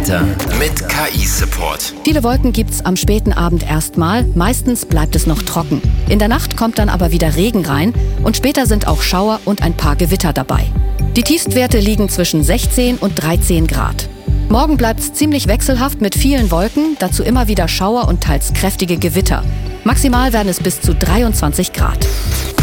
Wetter mit KI-Support. Viele Wolken gibt's am späten Abend erstmal, meistens bleibt es noch trocken. In der Nacht kommt dann aber wieder Regen rein und später sind auch Schauer und ein paar Gewitter dabei. Die Tiefstwerte liegen zwischen 16 und 13 Grad. Morgen bleibt's ziemlich wechselhaft mit vielen Wolken, dazu immer wieder Schauer und teils kräftige Gewitter. Maximal werden es bis zu 23 Grad.